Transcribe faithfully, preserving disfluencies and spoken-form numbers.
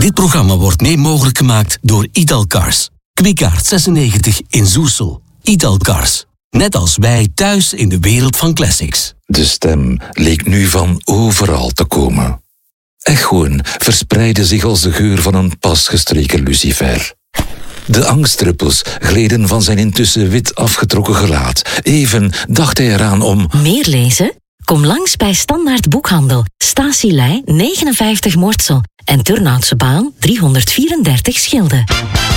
Dit programma wordt mee mogelijk gemaakt door Italcars. Kwikaart zesennegentig in Zoersel. Italcars. Net als wij thuis in de wereld van classics. De stem leek nu van overal te komen. Echoën verspreidden zich als de geur van een pas gestreken lucifer. De angstdruppels gleden van zijn intussen wit afgetrokken gelaat. Even dacht hij eraan om... Meer lezen? Kom langs bij Standaard Boekhandel. Statielei negenenvijftig Mortsel. En Turnhoutse Baan driehonderdvierendertig Schilde.